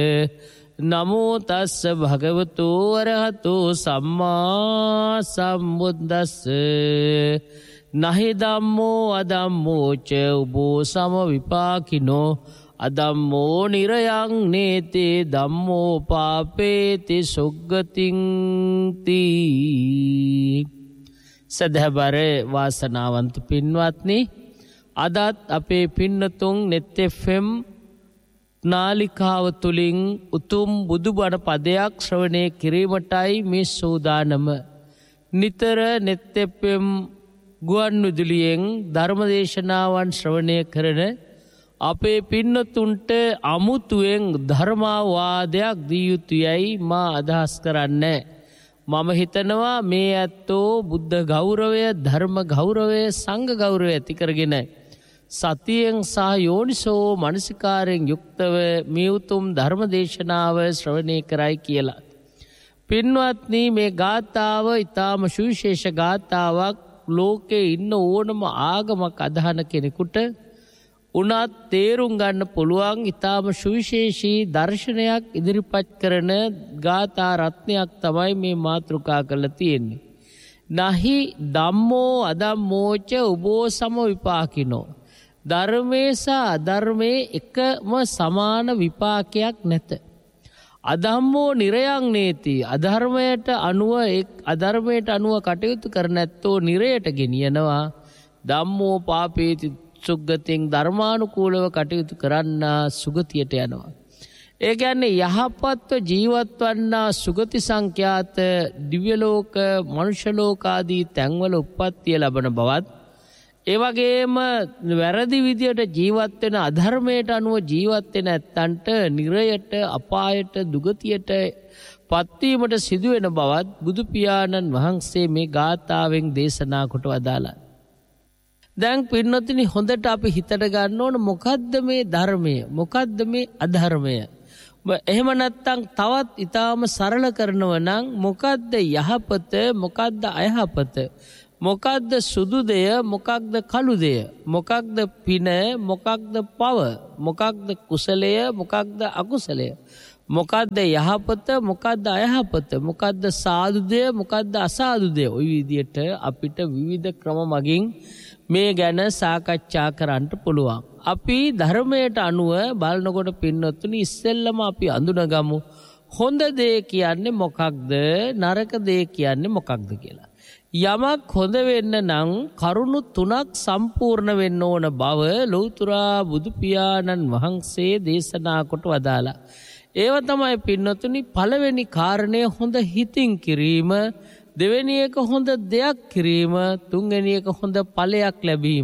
නමෝ තස්ස භගවතු අරහතු සම්මා සම්බුද්දස්ස නහි ධම්මෝ අධම්මෝ ච උභෝ සම විපාකිනෝ අධම්මෝ නිරයං නේති ධම්මෝ පාපේති සුග්ගතින් තී. සදහබර වාසනාවන්ත පින්වත්නි, අදත් අපේ පින්නතුන් net fm නාලිකාව තුලින් උතුම් බුදුබණ පදයක් ශ්‍රවණය කිරීමටයි මේ සූදානම. නිතර net fm ගුවන් විදුලියෙන් ධර්මදේශනාවන් ශ්‍රවණය කරන අපේ පින්නතුන්ට අමුතුවෙන් ධර්මාවාදයක් දී යුතුයයි මා අදහස් කරන්නේ. මම හිතනවා මේ ඇත්තෝ බුද්ධ ගෞරවය, ධර්ම ගෞරවය, සංඝ ගෞරවය ඇති කරගෙන සතියෙන් සහ යෝනිසෝ මනසිකාරයෙන් යුක්තව මේ උතුම් ධර්ම දේශනාව ශ්‍රවණය කරයි කියලා. පින්වත්නි, මේ ගාථාව ඊටාම සුවිශේෂ ගාථාවක්. ලෝකේ ඉන්න ඕනම ආගමක් අදහන කෙනෙකුට උනත් තේරුම් ගන්න පුළුවන් ඊටාම සුවිශේෂී දර්ශනයක් ඉදිරිපත් කරන ගාථා රත්නයක් තමයි මේ මාතෘකා කරලා තියෙන්නේ. නහි ධම්මෝ අධම්මෝ ච උභෝ සම විපාකිනෝ. ධර්මයේ සහ අධර්මයේ එකම සමාන විපාකයක් නැත. අධම්මෝ නිරයං නේති. අධර්මයට අනුව කටයුතු කරන ඇත්තෝ නිරයට ගෙනියනවා. ධම්මෝ පාපේති සුග්ගතින්. ධර්මානුකූලව කටයුතු කරන්න සුගතියට යනවා. ඒ කියන්නේ යහපත්ව ජීවත් වන්නා සුගති සංඛ්‍යාත දිව්‍ය ලෝක, මනුෂ්‍ය ලෝක ආදී තැන්වල උප්පත්තිය ලබන බවත්, ඒ වගේම වැරදි විදියට ජීවත් වෙන අධර්මයට අනුව ජීවත් වෙන ඇත්තන්ට නිරයට, අපායට, දුගතියට පත්වීමට සිදුවෙන බවත් බුදු පියාණන් වහන්සේ මේ ගාථාවෙන් දේශනා කොට වදාළා. දැන් පින්නතුනි, හොඳට අපි හිතට ගන්න ඕන මොකද්ද මේ ධර්මය, මොකද්ද මේ අධර්මය. එහෙම නැත්නම් තවත් ඊටාම සරල කරනව නම් මොකද්ද යහපත, මොකද්ද අයහපත, මොකක්ද සුදු දෙය, මොකක්ද කළු දෙය, මොකක්ද පින, මොකක්ද පව, මොකක්ද කුසලය, මොකක්ද අකුසලය, මොකක්ද යහපත, මොකක්ද අයහපත, මොකක්ද සාදු දෙය, මොකක්ද අසාදු දෙය. ওই විදිහට අපිට විවිධ ක්‍රම මගින් මේ ගැන සාකච්ඡා කරන්න පුළුවන්. අපි ධර්මයට අනුව බලනකොට පින්නතුනි, ඉස්සෙල්ලම අපි අඳුනගමු හොඳ දේ කියන්නේ මොකක්ද, නරක දේ කියන්නේ මොකක්ද කියලා. යමක් හොඳ වෙන්න නම් කරුණු තුනක් සම්පූර්ණ වෙන්න ඕන බව ලෞතුරා බුදු පියාණන් වහන්සේ දේශනා කොට වදාලා. ඒව තමයි පින්නතුනි, පළවෙනි කාරණය හොඳ හිතින් කිරීම, දෙවෙනි එක හොඳ දෙයක් කිරීම, තුන්වෙනි එක හොඳ ඵලයක් ලැබීම.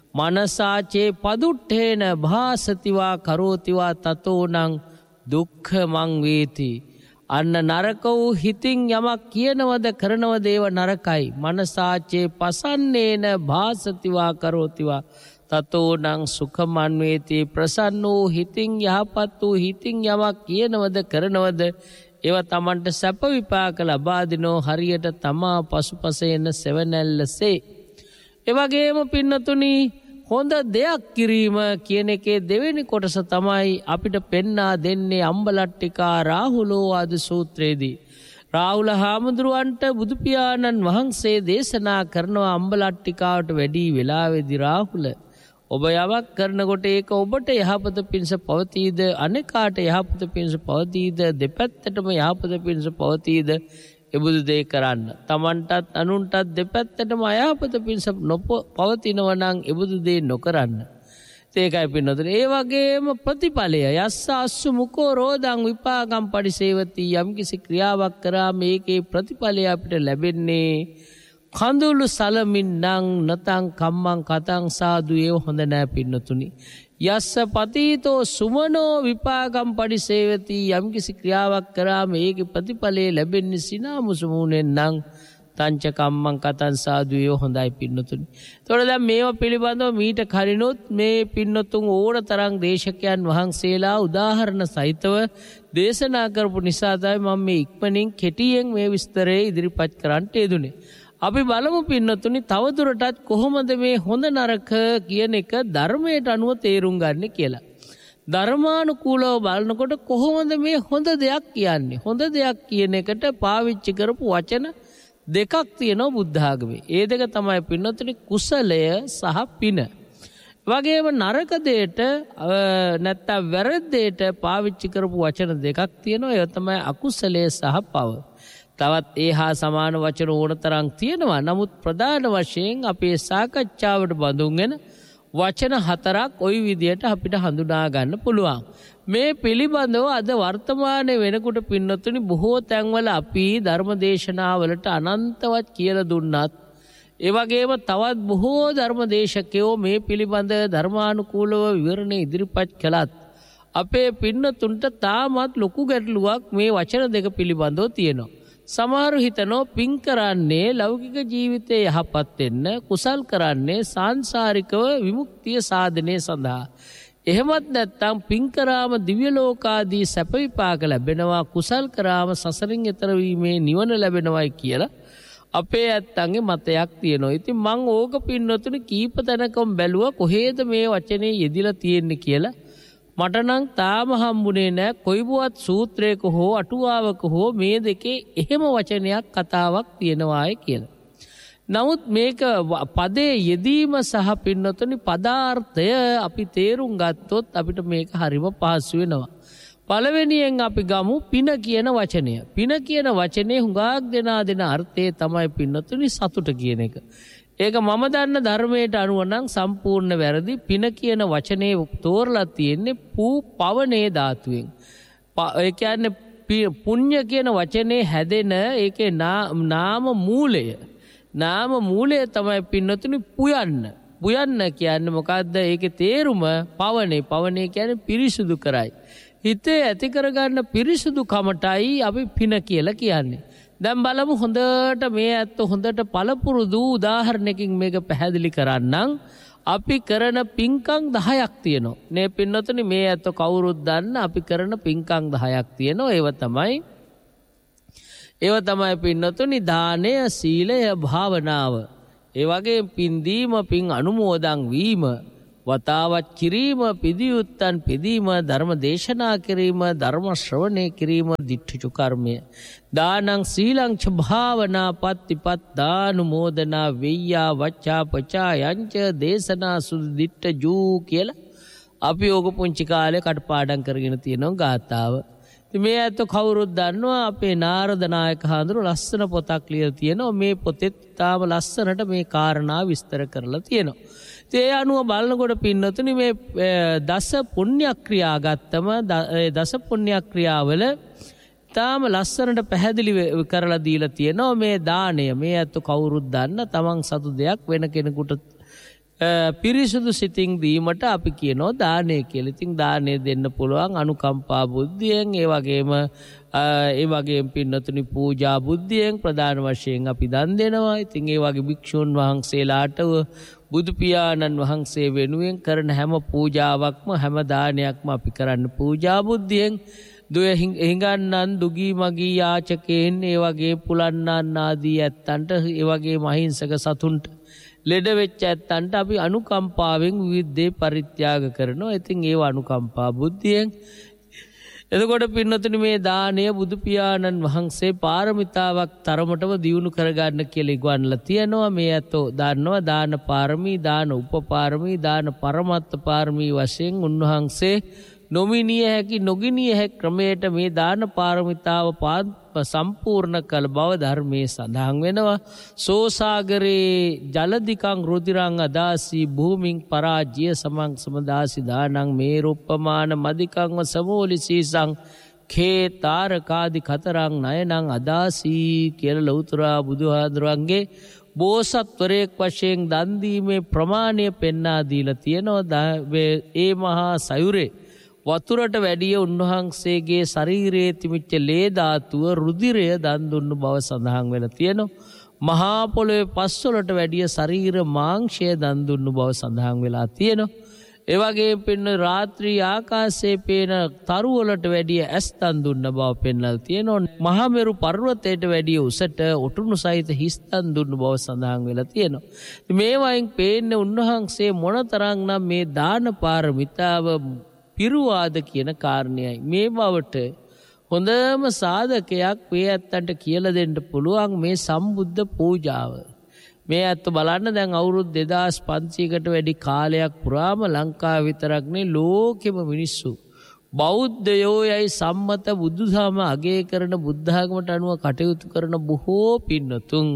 මනසාචේ පදුට්ඨේන භාසතිවා කරෝතිවා තතෝනං දුක්ඛ මං වේති. අන්න නරක වූ හිතින් යමක් කියනවද කරනවද ඒව නරකයි. මනසාචේ පසන්නේන භාසතිවා කරෝතිවා තතෝනං සුඛමන් වේති. ප්‍රසන්න වූ හිතින්, යහපත් වූ හිතින් යමක් කියනවද කරනවද ඒව තමන්ට සැප විපාක ලබා දෙනෝ, හරියට තමා පසුපස එන සෙවණැල්ලසේ. ඒ වගේම පින්නතුනි, හොඳ දෙයක් කිරීම කියන එකේ දෙවෙනි කොටස තමයි අපිට පෙන්වා දෙන්නේ අම්බලට්ටිකා රාහුලෝවාද සූත්‍රයේදී. රාහුල හාමුදුරුවන්ට බුදු පියාණන් වහන්සේ දේශනා කරනවා, අම්බලට්ටිකාවට වැඩි වෙලාවේදී රාහුල, ඔබ යමක් කරනකොට ඒක ඔබට යහපත පිණිස පවතීද, අනෙකාට යහපත පිණිස පවතීද, දෙපැත්තටම යහපත පිණිස පවතීද, එබඳු දේ කරන්න. තමන්ටත් අනුන්ටත් දෙපැත්තටම අයහපත පිණිස පවතිනව නම් එබඳු දේ නොකරන්න. ඒකයි පින්නතුනි. ඒ වගේම ප්‍රතිඵලය යස්ස අස්සු මුකෝ රෝධං විපාකම් පරිසේවති. යම්කිසි ක්‍රියාවක් කරා මේකේ ප්‍රතිඵලය අපිට ලැබෙන්නේ කඳුළු සලමින් නම් නැතං කම්මං කතං සාදු. ඒව හොඳ නෑ පින්නතුනි. යස්ස පතීතෝ සුමනෝ විපාකම් පරිසේවති. යම්කිසි ක්‍රියාවක් කරා මේකේ ප්‍රතිඵලය ලැබෙන්නේ සිනාමුසුමුනෙන් නම් තංච කම්මං කතං සාදු. ඒව හොඳයි පින්නතුනි. ඒතකොට දැන් මේවා පිළිබඳව මීට කලිනුත් මේ පින්නතුන් ඕන තරම් දේශකයන් වහන්සේලා උදාහරණ සහිතව දේශනා කරපු නිසා තමයි මම මේ ඉක්මනින් කෙටියෙන් මේ විස්තරය ඉදිරිපත් කරන්නට යෙදුනේ. අපි බලමු පින්නතුනි තවදුරටත් කොහොමද මේ හොඳ නරක කියන එක ධර්මයට අනුව තේරුම් ගන්න කියලා. ධර්මානුකූලව බලනකොට කොහොමද මේ හොඳ දෙයක් කියන්නේ? හොඳ දෙයක් කියන එකට පාවිච්චි කරපු වචන දෙකක් තියෙනවා බුද්ධ ආගමේ. ඒ දෙක තමයි පින්නතුනි කුසලය සහ පින. වගේම නරක දෙයට නැත්තම් වැරද්දේට පාවිච්චි කරපු වචන දෙකක් තියෙනවා. ඒ තමයි අකුසලයේ සහ පව. තවත් ඒ හා සමාන වචන ඕන තරම් තියෙනවා. නමුත් ප්‍රධාන වශයෙන් අපේ සාකච්ඡාවට බඳුන් වෙන වචන හතරක් ওই විදියට අපිට හඳුනා ගන්න පුළුවන්. මේ පිළිබඳව අද වර්තමානයේ වෙනකොට පින්නතුනි බොහෝ තැන්වල අපි ධර්මදේශනාවලට අනන්තවත් කියලා දුන්නත් ඒ වගේම තවත් බොහෝ ධර්මදේශකයෝ මේ පිළිබඳ ධර්මානුකූලව විවරණ ඉදිරිපත් කළත් අපේ පින්නතුන්ට තාමත් ලොකු ගැටලුවක් මේ වචන දෙක පිළිබඳව තියෙනවා. සමහරු හිතනෝ පින් කරන්නේ ලෞකික ජීවිතයේ යහපත් වෙන්න, කුසල් කරන්නේ සාංසාරිකව විමුක්තිය සාධනය සඳහා. එහෙමත් නැත්නම් පින් කරාම දිව්‍ය ලෝකාදී සැප විපාක ලැබෙනවා, කුසල් කරාම සසරින් එතර වීමේ නිවන ලැබෙනවායි කියලා අපේ ඇත්තන්ගේ මතයක් තියෙනවා. ඉතින් මං ඕක පින්නතුනි කීප තැනකම බැලුවා කොහේද මේ වචනේ යෙදිලා තියෙන්නේ කියලා. මට නම් තාම හම්බුනේ නැහැ කොයිබුවත් සූත්‍රයක හෝ අටුවාවක හෝ මේ දෙකේ එහෙම වචනයක් කතාවක් තියෙනවායි කියලා. නමුත් මේක පදේ යෙදීම සහ පින්නතුනි පදාර්ථය අපි තේරුම් ගත්තොත් අපිට මේක හරිම පහසු වෙනවා. පළවෙනියෙන් අපි ගමු පින කියන වචනය. පින කියන වචනේ හුඟක් දෙන අර්ථය තමයි පින්නතුනි සතුට කියන එක. ඒක මම දන්න ධර්මයට අනුව නම් සම්පූර්ණ වැරදි. පින කියන වචනේ තෝරලා තියෙන්නේ පවනේ ධාතුවෙන්. ඒ කියන්නේ පුණ්‍ය කියන වචනේ හැදෙන ඒකේ නාම මූලය. නාම මූලය තමයි පින්නතුනි පුයන්න. පුයන්න කියන්නේ මොකද්ද? ඒකේ තේරුම පවනේ. පවනේ කියන්නේ පිරිසුදු කරයි. හිතේ ඇති කරගන්න පිරිසුදු කමටයි අපි පින කියලා කියන්නේ. දැන් බලමු හොඳට මේ ඇත්ත හොඳට පළපුරුදු උදාහරණයකින් මේක පැහැදිලි කරන්නම්. අපි කරන පින්කම් 10ක් තියෙනවා. නේ පින්නතුනි මේ ඇත්ත කවුරුත් දන්න අපි කරන පින්කම් 10ක් තියෙනවා. ඒව තමයි පින්නතුනි දානය, සීලය, භාවනාව. ඒ වගේ පින් දීම, පින් අනුමෝදන් වීම, වතාවත් කිරීම, පිදියුත්තන් පිදීම, ධර්ම දේශනා කිරීම, ධර්ම ශ්‍රවණය කිරීම, දිට්ඨිචු කර්මය. දානං සීලං ච භාවනා පත්තිපත්තානුමෝදනා වෙය්‍යා වච්චා පචා යංච දේශනා සුදු දිට්ඨජූ කියලා අපි ඕක පුංචි කාලේ කටපාඩම් කරගෙන තියෙනවා ගාථාව. ඉතින් මේ ඇත්ත කවුරුත් දන්නවා අපේ නාරද නායක හඳුරු ලස්සන පොතක් ලියලා තියෙනවා. මේ පොතේ තාම ලස්සනට මේ කාරණා විස්තර කරලා තියෙනවා. ඒ අනුව බලනකොට පින්නතුනි මේ දස පුණ්‍ය ක්‍රියා ගත්තම දස පුණ්‍ය ක්‍රියාවල තාම ලස්සනට පැහැදිලි කරලා දීලා තියෙනවා මේ දාණය. මේ අත කවුරුත් දන්න තමන් සතු දෙයක් වෙන කෙනෙකුට පිරිසුදු සිතින් දීමට අපි කියනවා දාණය කියලා. ඉතින් දාණය දෙන්න පුළුවන් අනුකම්පා බුද්ධියෙන්, ඒ වගේම පින්නතුනි පූජා බුද්ධියෙන් ප්‍රධාන වශයෙන් අපි දන් දෙනවා. ඉතින් ඒ වගේ භික්ෂුන් වහන්සේලාට බුදු පියාණන් වහන්සේ වෙනුවෙන් කරන හැම පූජාවක්ම හැම දානයක්ම අපි කරන්න පූජා බුද්ධියෙන්. දුය හිඟන්නන්, දුගී මගී යාචකයන්, ඒ වගේ පුලන්නන් ආදී ඇත්තන්ට, ඒ වගේ මහින්සක සතුන්ට, ලෙඩ වෙච්ච ඇත්තන්ට අපි අනුකම්පාවෙන් විවිධ දේ පරිත්‍යාග කරනවා. ඉතින් ඒව අනුකම්පා බුද්ධියෙන්. එතකොට පින්නතුනි මේ දානය බුදු පියාණන් වහන්සේ පාරමිතාවක් තරමටම දියුණු කරගන්න කියලා ඉගවන්නලා තියෙනවා. මේ ඇත්තෝ දන්නවා දාන පාරමී, දාන උපපාරමී, දාන පරමත්ත පාරමී වශයෙන් උන්වහන්සේ නොමිනිය හැකි නොගිනිය හැකි ක්‍රමයට මේ දාන පාරමිතාව සම්පූර්ණ කළ බව ධර්මයේ සඳහන් වෙනවා. සෝසාගරේ ජලදිකං රුධිරං අදාසී භූමින් පරාජ්‍ය සමං සමදාසි දානං මේ රූපමාන මදිකං සමෝලිසීසං khේ තාරකාදි කතරං නයනං අදාසී කියලා ලෞතුරා බුදුහාඳුරන්ගේ බෝසත්වරයෙක් වශයෙන් දන් දීමේ ප්‍රමාණය පෙන්වා දීලා තියෙනවා. ඒ මහා සයුරේ වතුරට වැඩිය උන්වහන්සේගේ ශරීරයේ තිබිච්ච ලේ ධාතුව රුධිරය දන් දුන්නු බව සඳහන් වෙලා තියෙනවා. මහා පොළොවේ පස්වලට වැඩිය ශරීර මාංශය දන් දුන්නු බව සඳහන් වෙලා තියෙනවා. ඒ වගේම පින්න රාත්‍රී ආකාශයේ පේන තරු වලට වැඩිය ඇස් දන් දුන්න බව පෙන්වලා තියෙනවා. මහා මෙරු පර්වතයට වැඩිය උසට ඔටුනු සහිත හිස් දන් දුන්න බව සඳහන් වෙලා තියෙනවා. මේ වයින් පේන්නේ උන්වහන්සේ මොනතරම්නම් මේ දාන පාරමිතාව පිරුවාද කියන කාරණයයි. මේ බවට හොඳම සාධකයක් මේ ඇත්තන්ට කියලා දෙන්න පුළුවන් මේ සම්බුද්ධ පූජාව. මේ ඇත්ත බලන්න දැන් අවුරුදු 2500කට වැඩි කාලයක් පුරාම ලංකාව විතරක්නේ ලෝකෙම මිනිස්සු බෞද්ධයෝ යයි සම්මත බුදුදහම අගය කරන බුද්ධාගමට අනුව කටයුතු කරන බොහෝ පින්නතුන්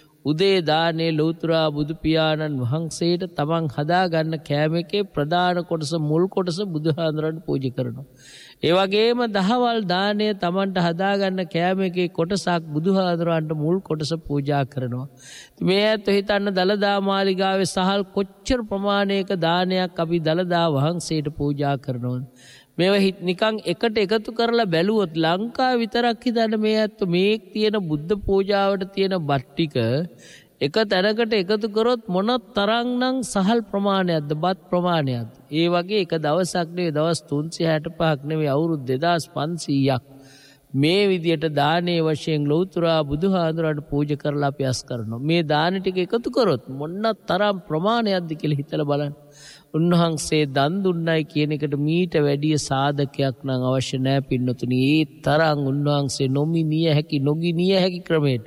උදේ දානේ ලෞතර බුදු පියාණන් වහන්සේට තමන් හදාගන්න කෑම එකේ ප්‍රධාන කොටස මුල් කොටස බුදුහාඳුරන්ට පූජා කරනවා. ඒ වගේම දහවල් දාණය තමන්ට හදාගන්න කෑම එකේ කොටසක් බුදුහාඳුරන්ට මුල් කොටස පූජා කරනවා. මේ ඇත්ත හිතන්න දලදා මාලිගාවේ සහල් කොච්චර ප්‍රමාණයක දානයක් අපි දලදා වහන්සේට පූජා කරනවද? මේවා නිකන් එකට එකතු කරලා බැලුවොත් ලංකාව විතරක් හිතන්න මේ ඇත්ත මේ තියෙන බුද්ධ පූජාවට තියෙන බත් ටික එක තැනකට එකතු කරොත් මොන තරම්නම් සහල් ප්‍රමාණයක්ද බත් ප්‍රමාණයක්ද? ඒ වගේ එක දවසක් නෙවෙයි දවස් 365ක් නෙවෙයි අවුරුදු 2500ක් මේ විදියට දානේ වශයෙන් ලෞතර බුදුහාඳුරන්ට පූජා කරලා අපි අස් කරනවා. මේ දාන ටික එකතු කරොත් මොන තරම් ප්‍රමාණයක්ද කියලා හිතලා බලන්න. උන්වහන්සේ දන් දුන්නයි කියන එකට මීට වැඩිය සාධකයක් නම් අවශ්‍ය නැහැ පින්නතුනි. ඒ තරම් උන්වහන්සේ නොමිනිය හැකි නොගිනිය හැකි ක්‍රමයට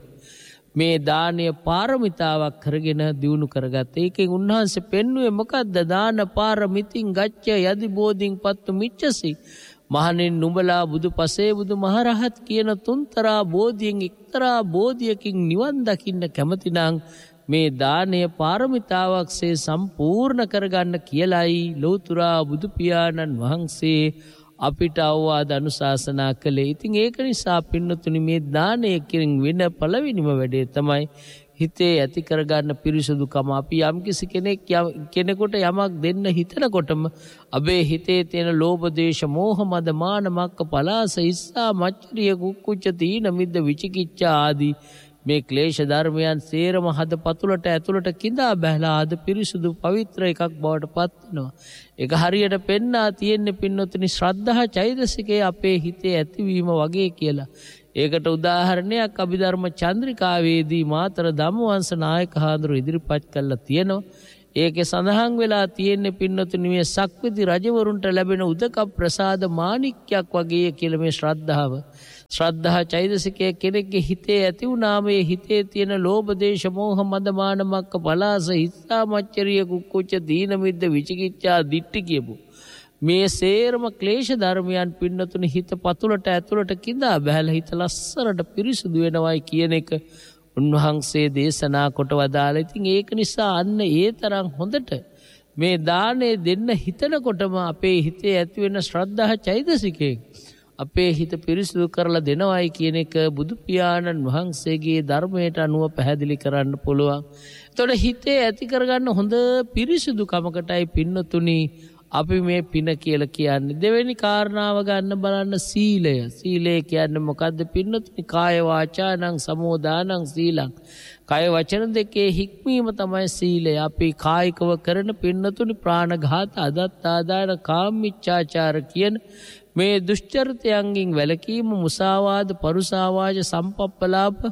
මේ දානය පාරමිතාවක් කරගෙන දිනු කරගත්ත. ඒකෙන් උන්වහන්සේ පෙන්වුවේ මොකද්ද? දාන පාරමිතින් ගච්ඡ යදි බෝධින් පත්තු මිච්ඡසි. මහණෙනි නුඹලා බුදුපසේ බුදු මහරහත් කියන තුන්තරා බෝධියෙන් එක්තරා බෝධියකින් නිවන් දකින්න කැමතිනම් මේ දානය පාරමිතාවක්සේ සම්පූර්ණ කරගන්න කියලයි ලෞතර බුදු පියාණන් වහන්සේ අපිට අවවාද අනුශාසනා කළේ. ඉතින් ඒක නිසා පින්නතුනි මේ දානය කිරින් වෙන පළවෙනිම වැඩේ තමයි හිතේ ඇති කරගන්න පිරිසුදුකම. අපි යම්කිසි කෙනෙකුට යමක් දෙන්න හිතනකොටම අපේ හිතේ තියෙන ලෝභ දේශ මෝහ මද මාන මක්ක පලාස ඉස්සා මච්චරිය කුක්කුච්ච තීන මිද්ද විචිකිච්ඡා ආදී මේ ක්ලේශ ධර්මයන් සේරම හද පතුලට ඇතුළට කිඳා බැලලා ආද පිරිසුදු පවිත්‍ර එකක් බවට පත් වෙනවා. ඒක හරියට පෙන්නා තියෙන්නේ පින්නතුනි ශ්‍රද්ධා චෛතසිකයේ අපේ හිතේ ඇතිවීම වගේ කියලා. ඒකට උදාහරණයක් අභිධර්ම චන්ද්‍රිකාවේදී මාතර ධම්මවංශ නායක හාමුදුරුවෝ ඉදිරිපත් කළා තියෙනවා. ඒකේ සඳහන් වෙලා තියෙන්නේ පින්නතුනි මේ සක්විති රජවරුන්ට ලැබෙන උදක ප්‍රසාද මාණික්කයක් වගේ කියලා මේ ශ්‍රද්ධාව. ශ්‍රද්ධා චෛතසිකයේ කෙනෙක්ගේ හිතේ ඇති වුණාම ඒ හිතේ තියෙන ලෝභ දේශ මෝහ මද මාන මක්ක පලාස හිස්සා මච්චරිය කුක්කුච්ච දීන මිද්ද විචිකිච්ඡා දිට්ඨි කියපු මේ සේරම ක්ලේශ ධර්මයන් පින්නතුනි හිත පතුලට ඇතුළට කිඳා බහැලා හිත ලස්සරට පිරිසුදු වෙනවයි කියන එක උන්වහන්සේ දේශනා කොට වදාළා. ඉතින් ඒක නිසා අන්න ඒ තරම් හොඳට මේ දානේ දෙන්න හිතනකොටම අපේ හිතේ ඇති වෙන ශ්‍රද්ධා චෛතසිකේ අපේ හිත පිරිසුදු කරලා දෙනවයි කියන එක බුදු පියාණන් වහන්සේගේ ධර්මයට අනුව පැහැදිලි කරන්න පුළුවන්. එතකොට හිතේ ඇති කරගන්න හොඳ පිරිසුදුකමකටයි පින්නතුනි අපි මේ පින කියලා කියන්නේ. දෙවෙනි කාරණාව ගන්න බලන්න සීලය. සීලය කියන්නේ මොකද්ද පින්නතුනි? කාය වාචානං සමෝදානං සීලං. කාය වචන දෙකේ හික්මීම තමයි සීලය. අපි කායිකව කරන පින්නතුනි ප්‍රාණඝාත, අදත්තාදාන, කාමීච්ඡාචාර කියන මේ දුෂ්චරිතයන්ගෙන් වැළකීම, මුසාවාද, පරුසාවාද, සම්පප්පලාප,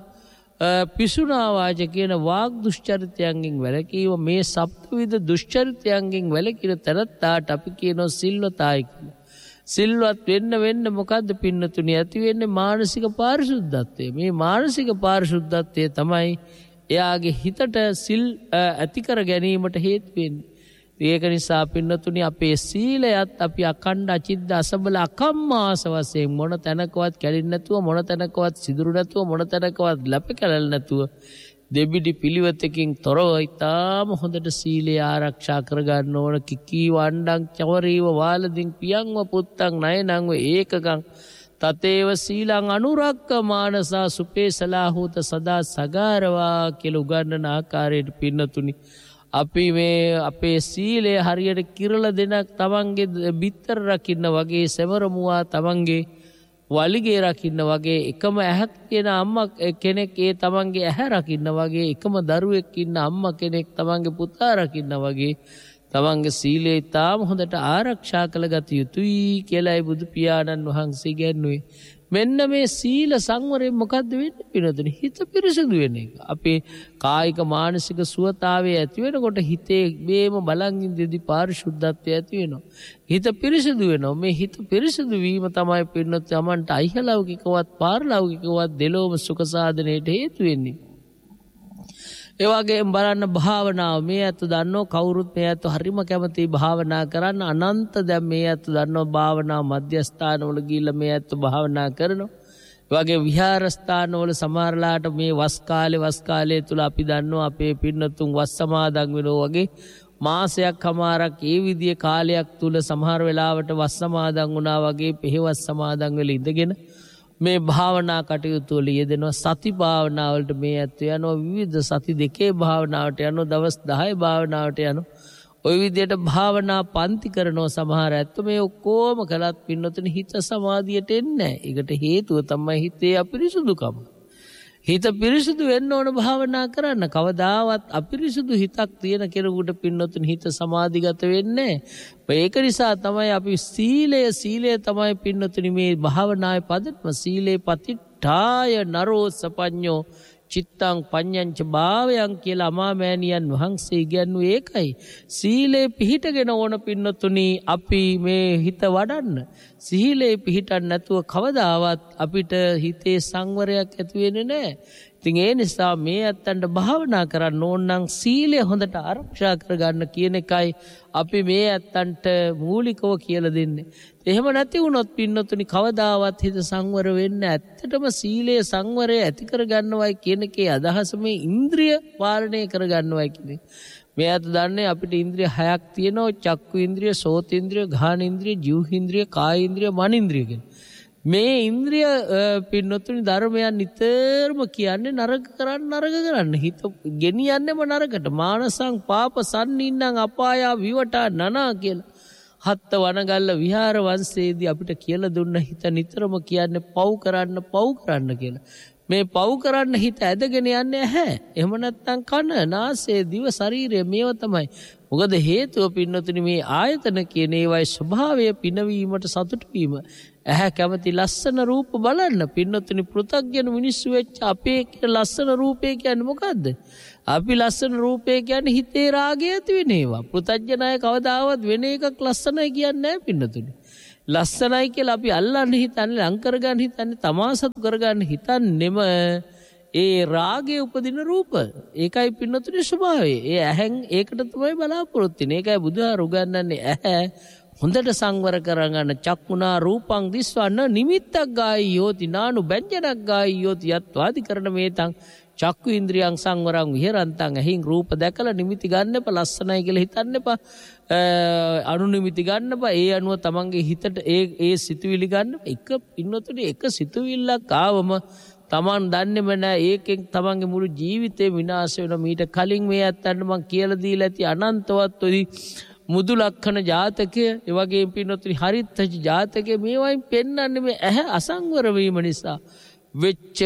පිසුනාවාච කියන වාග් දුෂ්චරිතයන්ගෙන් වැළකීම, මේ සප්තවිධ දුෂ්චරිතයන්ගෙන් වැළකීන තැනත්තාට අපි කියනවා සිල්වතයි කියලා. සිල්වත් වෙන්න මොකද්ද පින්නතුනි ඇති වෙන්නේ? මානසික පාරිශුද්ධත්වය. මේ මානසික පාරිශුද්ධත්වය තමයි එයාගේ හිතට සිල් ඇති කර ගැනීමට හේතු වෙන්නේ. ඒක නිසා පින්නතුනි අපේ සීලයත් අපි අඛණ්ඩ අචිද්ද අසබල අකම්මාස වශයෙන් මොන තැනකවත් කැඩෙන්නේ නැතුව, මොන තැනකවත් සිදුරු නැතුව, මොන තැනකවත් ලැප කැලල් නැතුව දෙබිඩි පිළිවෙතකින් තොරව ඊටාම හොඳට සීලය ආරක්ෂා කරගන්න ඕන. කිකී වණ්ඩං චවරීව වාලදින් පියංව පුත්තං නයනං ඒකකං තතේව සීලං අනුරක්ක මානසා සුපේසලා හෝත සදා සගාරවා කියලා උගන්වන ආකාරයට පින්නතුනි අපි මේ අපේ සීලය හරියට කිරලා දෙනක් තමන්ගේ බිත්තර රකින්න වගේ, සෙවරමුවා තමන්ගේ වලිගේ රකින්න වගේ, එකම ඇහක් තියෙන අම්මා කෙනෙක් ඒ තමන්ගේ ඇහැ රකින්න වගේ, එකම දරුවෙක් ඉන්න අම්මා කෙනෙක් තමන්ගේ පුතා රකින්න වගේ තමන්ගේ සීලය ඉතාම හොඳට ආරක්ෂා කළ ගත යුතුයි කියලායි බුදු පියාණන් වහන්සේ ගැන්නුවේ. මෙන්න මේ සීල සංවරයෙන් මොකද්ද වෙන්නේ පිනතුනි? හිත පිරිසිදු වෙන එක. අපේ කායික මානසික සුවතාවය ඇති වෙනකොට හිතේ මේම බලන් ඉඳිදී පාරිශුද්ධත්වය ඇති වෙනවා. හිත පිරිසිදු වෙනවා. මේ හිත පිරිසිදු වීම තමයි පින්නත් යමන්ට අයිහලෞකිකවත් පාරලෞකිකවත් දෙලොවම සුඛ සාධනයට හේතු වෙන්නේ. ඒ වගේම බලන්න භාවනාව මේ අත දන්නෝ කවුරුත් මේ අත හරිම කැමති භාවනා කරන්න අනන්ත දැන් මේ අත දන්නෝ භාවනා මධ්‍යස්ථානවල ගිහිල්ලා මේ අත භාවනා කරනවා. ඒ වගේ විහාරස්ථානවල සමහරලාට මේ වස් කාලේ තුල අපි දන්නෝ අපේ පින්නතුන් වස් සමාදන් වෙනවා වගේ මාසයක් හමාරක් ඒ විදිය කාලයක් තුල සමහර වෙලාවට වස් සමාදන් වුණා වගේ පෙහෙවස් සමාදන් වෙලා ඉඳගෙන මේ භාවනා කටයුතු වල යෙදෙනවා. සති භාවනාවලට මේ ඇත්ත යනවා. විවිධ සති දෙකේ භාවනාවට යනවා. දවස් 10 භාවනාවට යනවා. ওই විදිහට භාවනා පන්ති කරනවා සමහර ඇත්ත. මේ ඔක්කොම කළත් පින්නතුනි හිත සමාධියට එන්නේ නැහැ. ඒකට හේතුව තමයි හිතේ අපිරිසුදුකම. හිත පිරිසුදු වෙන්න ඕන භාවනා කරන්න. කවදාවත් අපිරිසුදු හිතක් තියෙන කෙනෙකුට පින්නතුනි හිත සමාධිගත වෙන්නේ නැහැ. ඒක නිසා තමයි අපි සීලය තමයි පින්නතුනි මේ භාවනාවේ පදත්ම. සීලේ පතිට්ඨාය නරෝ සපඤ්ඤෝ චිත්තං පඤ්ඤංච භාවයන් කියලා අමාමෑණියන් වහන්සේ කියන්නේ ඒකයි. සීලේ පිහිටගෙන ඕන පින්නතුනි අපි මේ හිත වඩන්න. සීලේ පිහිටන්න නැතුව කවදාවත් අපිට හිතේ සංවරයක් ඇති වෙන්නේ නැහැ. ඉතින් ඒ නිසා මේ ඇත්තන්ට භාවනා කරන්න ඕන නම් සීලය හොඳට ආරක්ෂා කරගන්න කියන එකයි අපි මේ ඇත්තන්ට මූලිකව කියලා දෙන්නේ. එහෙම නැති වුණොත් පින්නතුනි කවදාවත් හිත සංවර වෙන්නේ. ඇත්තටම සීලයේ සංවරය ඇති කරගන්නවයි කියන එකේ අදහස මේ ඉන්ද්‍රිය පාලනය කරගන්නවයි කියන්නේ. මේ අත දන්නේ අපිට ඉන්ද්‍රිය 6ක් තියෙනවා. චක්කු ඉන්ද්‍රිය, සෝත ඉන්ද්‍රිය, ගාහන ඉන්ද්‍රිය, ජීව ඉන්ද්‍රිය, කාය ඉන්ද්‍රිය, මන ඉන්ද්‍රිය කියන. මේ ඉන්ද්‍රිය පින්නතුනි ධර්මයන් නිතරම කියන්නේ නරක කරන්න හිත ගෙනියන්නේම නරකට. මානසං පාප සම්නින්නං අපායා විවටා නනා කියලා හත්ත වනගල්ල විහාර වංශයේදී අපිට කියලා දුන්න හිත නිතරම කියන්නේ පව් කරන්න කියලා. මේ පව් කරන්න හිත ඇදගෙන යන්නේ නැහැ. එහෙම නැත්නම් කන, නාසය, දිව, ශරීරය මේව තමයි. මොකද හේතුව පින්නතුනි මේ ආයතන කියන ඒවායි ස්වභාවය පිනවීමට සතුටු වීම. ඇහැ කැමති ලස්සන රූප බලන්න. පින්නතුනි පෘථග්ජන මිනිස්සු වෙච්ච අපේ ලස්සන රූපේ කියන්නේ මොකද්ද? අපි ලස්සන රූපේ කියන්නේ හිතේ රාගය ඇති වෙන ඒවා. පෘථග්ජන අය කවදාවත් වෙන එකක් ලස්සනයි කියන්නේ නැහැ පින්නතුනි. ලස්සනයි කියලා අපි අල්ලන්න හිතන්නේ, ලං කරගන්න හිතන්නේ, තමාසතු කරගන්න හිතන්නේම ඒ රාගයේ උපදින රූප. ඒකයි පින්නතුනි ස්වභාවය. ඒ ඇහෙන් ඒකට තමයි බලාපොරොත්තු වෙන්නේ. ඒකයි බුදුහාර උගන්වන්නේ ඇහැ හොඳට සංවර කරගන්න. චක්කුණා රූපං දිස්වන්න නිමිත්තක් ගායියෝති නානු බැංජනක් ගායියෝති යත්වාදි කරන මේතං චක්කු ඉන්ද්‍රියං සංවරං විහෙරන්තං. ඇහින් රූප දැකලා නිමිති ගන්න එපා, ලස්සනයි කියලා හිතන්න එපා, අනු නිමිති ගන්න එපා. ඒ අනුව තමන්ගේ හිතට ඒ සිතුවිලි ගන්න එක පින්නතුනි එක සිතුවිල්ලක් ආවම තමන් දන්නේම නැහැ. ඒකෙන් තමන්ගේ මුළු ජීවිතේ විනාශ වෙනවා. මීට කලින් මේ ඇත්තන්ට මම කියලා දීලා ඇති අනන්තවත් ඔය මුදු ලක්ෂණ ජාතකය, ඒ වගේ පින්නතුනි හරිත්‍ච ජාතකය මේවයින් පෙන්වන්නේ මේ ඇහැ අසංවර වීම නිසා වෙච්ච